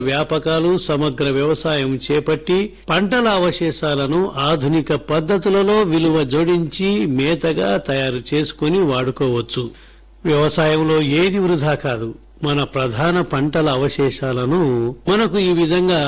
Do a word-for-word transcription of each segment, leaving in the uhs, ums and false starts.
వ్యాపకాలు సమగ్ర వ్యవసాయం చేపట్టి పంటల అవశేషాలను ఆధునిక పద్ధతులలో విలువ జోడించి మేతగా తయారు చేసుకుని వాడుకోవచ్చు. వ్యవసాయంలో ఏది వృధా కాదు. మన ప్రధాన పంటల అవశేషాలను మనకు ఈ విధంగా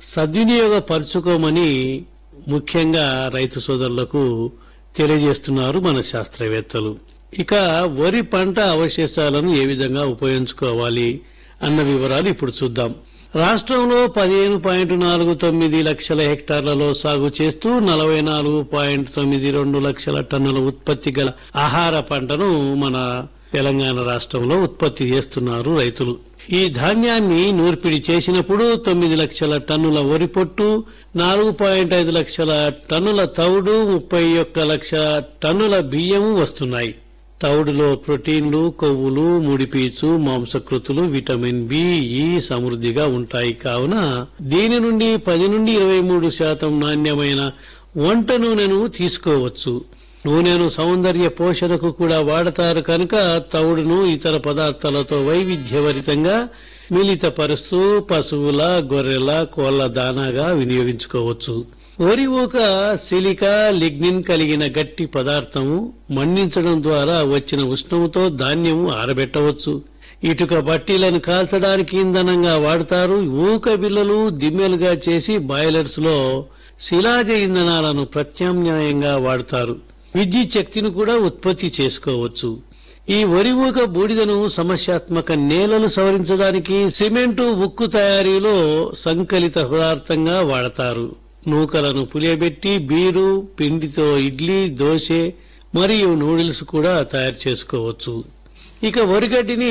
సద్వినియోగపరుచుకోమని ముఖ్యంగా రైతు సోదరులకు తెలియజేస్తున్నారు మన శాస్త్రవేత్తలు. ఇక వరి పంట అవశేషాలను ఏ విధంగా ఉపయోగించుకోవాలి అన్న వివరాలు ఇప్పుడు చూద్దాం. రాష్ట్రంలో పదిహేను పాయింట్ నాలుగు తొమ్మిది లక్షల హెక్టార్లలో సాగు చేస్తూ నలభై నాలుగు పాయింట్ తొమ్మిది రెండు లక్షల టన్నుల ఉత్పత్తి గల ఆహార పంటను మన తెలంగాణ రాష్ట్రంలో ఉత్పత్తి చేస్తున్నారు రైతులు. ఈ ధాన్యాన్ని నూర్పిడి చేసినప్పుడు తొమ్మిది లక్షల టన్నుల వరి పొట్టు, నాలుగు పాయింట్ ఐదు లక్షల టన్నుల తౌడు, ముప్పై ఒక్క లక్ష టన్నుల బియ్యము వస్తున్నాయి. తౌడులో ప్రోటీన్లు, కొవ్వులు, ముడిపీచు, మాంసకృతులు, విటమిన్ బి, ఈ సమృద్ధిగా ఉంటాయి. కావున దీని నుండి పది నుండి ఇరవై మూడు శాతం నాణ్యమైన వంట నూనెను తీసుకోవచ్చు. నూనెను సౌందర్య పోషణకు కూడా వాడతారు కనుక తౌడును ఇతర పదార్థాలతో వైవిధ్యభరితంగా మిళితపరుస్తూ పశువుల, గొర్రెల, కోళ్ల దానాగా వినియోగించుకోవచ్చు. వరి ఊక సిలికా, లిగ్నిన్ కలిగిన గట్టి పదార్థము మండించడం ద్వారా వచ్చిన ఉష్ణంతో ధాన్యము ఆరబెట్టవచ్చు. ఇటుక బట్టీలను కాల్చడానికి ఇంధనంగా వాడతారు. ఊక బిల్లలు దిమ్మెలుగా చేసి బాయిలర్స్ లో శిలాజ ఇంధనాలను ప్రత్యామ్నాయంగా వాడతారు. విద్యుత్ శక్తిని కూడా ఉత్పత్తి చేసుకోవచ్చు. ఈ వరి ఊక బూడిదను సమస్యాత్మక నేలలు సవరించడానికి, సిమెంటు, ఉక్కు తయారీలో సంకలిత పదార్థంగా వాడతారు. నూకలను పులియబెట్టి బీరు, పిండితో ఇడ్లీ, దోశ మరియు నూడిల్స్ కూడా తయారు చేసుకోవచ్చు. ఇక వరిగడ్డిని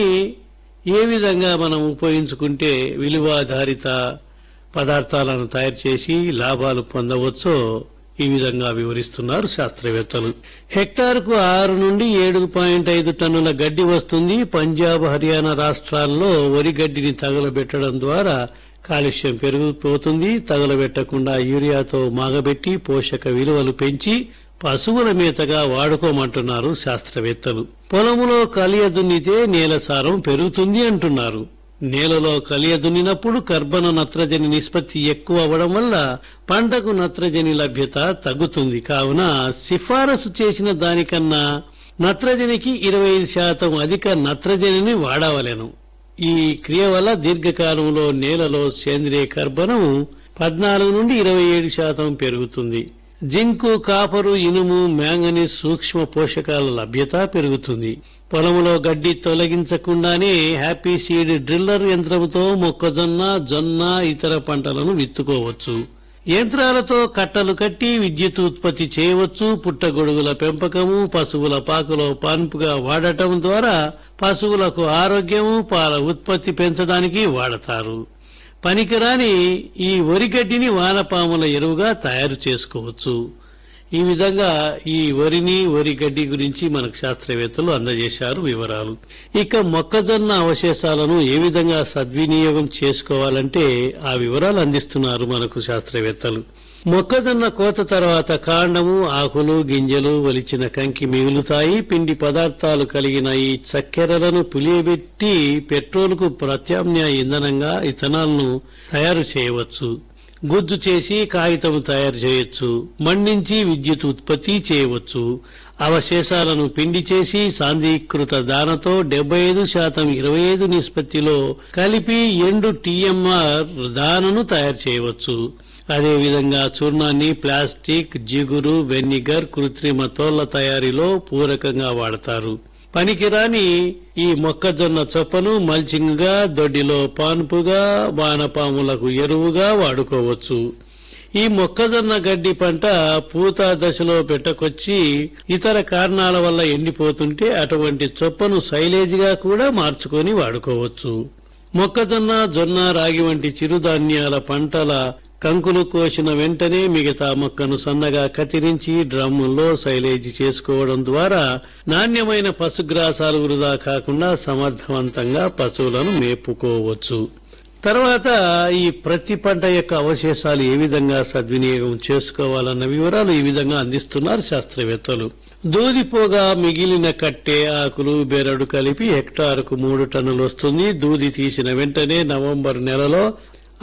ఏ విధంగా మనం ఉపయోగించుకుంటే విలువాధారిత పదార్థాలను తయారు చేసి లాభాలు పొందవచ్చో ఈ విధంగా వివరిస్తున్నారు శాస్త్రవేత్తలు. హెక్టార్కు ఆరు నుండి ఏడు పాయింట్ ఐదు టన్నుల గడ్డి వస్తుంది. పంజాబ్, హర్యానా రాష్ట్రాల్లో వరి గడ్డిని తగలబెట్టడం ద్వారా కాలుష్యం పెరిగిపోతుంది. తగలబెట్టకుండా యూరియాతో మాగబెట్టి పోషక విలువలు పెంచి పశువుల మేతగా వాడుకోమంటున్నారు శాస్త్రవేత్తలు. పొలములో కలియ దున్నితే నేల సారం పెరుగుతుంది అంటున్నారు. నేలలో కలియ దున్నినప్పుడు కర్బన నత్రజని నిష్పత్తి ఎక్కువ అవడం వల్ల పంటకు నత్రజని లభ్యత తగ్గుతుంది. కావున సిఫారసు చేసిన దానికన్నా నత్రజనికి ఇరవై ఐదు శాతం అధిక నత్రజనిని వాడవలెను. ఈ క్రియ వల్ల దీర్ఘకాలంలో నేలలో సేంద్రియ కర్బనం పద్నాలుగు నుండి ఇరవై ఏడు శాతం పెరుగుతుంది. జింకు, కాపరు, ఇనుము, మ్యాంగనీస్ సూక్ష్మ పోషకాల లభ్యత పెరుగుతుంది. పొలంలో గడ్డి తొలగించకుండానే హ్యాపీ సీడ్ డ్రిల్లర్ యంత్రంతో మొక్కజొన్న, జొన్న, ఇతర పంటలను విత్తుకోవచ్చు. యంత్రాలతో కట్టలు కట్టి విద్యుత్ ఉత్పత్తి చేయవచ్చు. పుట్టగొడుగుల పెంపకము, పశువుల పాకలో పాన్పుగా వాడటం ద్వారా పశువులకు ఆరోగ్యము, పాల ఉత్పత్తి పెంచడానికి వాడతారు. పనికిరాని ఈ వరిగడ్డిని వానపాముల ఎరువుగా తయారు చేసుకోవచ్చు. ఈ విధంగా ఈ వరిని, వరి గడ్డి గురించి మనకు శాస్త్రవేత్తలు అందజేశారు వివరాలు. ఇక మొక్కజొన్న అవశేషాలను ఏ విధంగా సద్వినియోగం చేసుకోవాలంటే ఆ వివరాలు అందిస్తున్నారు మనకు శాస్త్రవేత్తలు. మొక్కజొన్న కోత తర్వాత కాండము, ఆకులు, గింజలు, వలిచిన కంకి మిగులుతాయి. పిండి పదార్థాలు కలిగిన ఈ చక్కెరలను పులియబెట్టి పెట్రోల్కు ప్రత్యామ్నాయ ఇంధనంగా ఇథనాల్ను తయారు చేయవచ్చు. గుజ్జు చేసి కాగితం తయారు చేయొచ్చు. మండించి విద్యుత్ ఉత్పత్తి చేయవచ్చు. అవశేషాలను పిండి చేసి సాంద్రీకృత దానతో డెబ్బై ఐదు శాతం ఇరవై ఐదు నిష్పత్తిలో కలిపి ఎండు టీఎంఆర్ దానను తయారు చేయవచ్చు. అదేవిధంగా చూర్ణాన్ని ప్లాస్టిక్, జిగురు, వెనిగర్, కృత్రిమ తోళ్ల తయారీలో పూరకంగా వాడతారు. పనికిరాని ఈ మొక్కజొన్న చొప్పను మల్చింగ్ గా, దొడ్డిలో పాన్పుగా, వానపాములకు ఎరువుగా వాడుకోవచ్చు. ఈ మొక్కజొన్న గడ్డి పంట పూత దశలో పెట్టకొచ్చి ఇతర కారణాల వల్ల ఎండిపోతుంటే అటువంటి చొప్పను సైలేజ్గా కూడా మార్చుకొని వాడుకోవచ్చు. మొక్కజొన్న, జొన్న, రాగి వంటి చిరుధాన్యాల పంటల కంకులు కోసిన వెంటనే మిగతా మొక్కను సన్నగా కత్తిరించి డ్రమ్ముల్లో సైలేజీ చేసుకోవడం ద్వారా నాణ్యమైన పశుగ్రాసాలు వృధా కాకుండా సమర్థవంతంగా పశువులను మేపుకోవచ్చు. తర్వాత ఈ ప్రతి పంట యొక్క అవశేషాలు ఏ విధంగా సద్వినియోగం చేసుకోవాలన్న వివరాలు ఈ విధంగా అందిస్తున్నారు శాస్త్రవేత్తలు. దూదిపోగా మిగిలిన కట్టె, ఆకులు, బెరడు కలిపి హెక్టారుకు మూడు టన్నులు వస్తుంది. దూది తీసిన వెంటనే నవంబర్ నెలలో